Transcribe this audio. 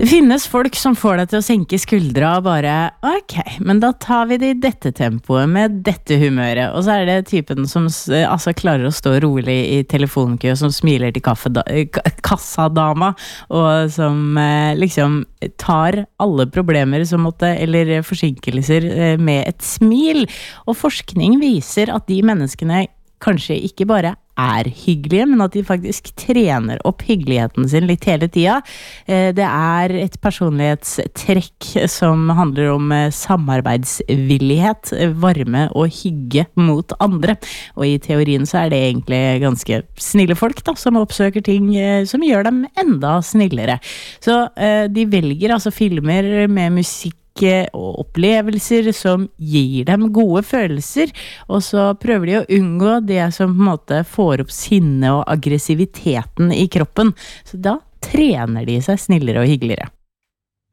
Det finnes folk som får deg til å senke skuldra og bare, ok, men da tar vi det i dette tempoet med dette humøret. Og så det typen som klarer å stå rolig i telefonkø, og som smiler til kassadama, og som liksom tar alle problemer som eller forsinkelser med et smil. Og forskning viser at de menneskene kanskje ikke bare hyggelige, men at de faktisk trener opp hyggeligheten sin litt hele tida. Det et personlighetstrekk som handler om samarbeidsvillighet, varme og hygge mot andre. Og i teorien så det egentlig ganske snille folk da, som oppsøker ting som gjør dem enda snillere. Så de velger altså filmer med musikk og opplevelser som gir dem gode følelser, og så prøver de å unngå det som på en måte får opp sinne og aggressiviteten i kroppen. Så da trener de seg snillere og hyggeligere.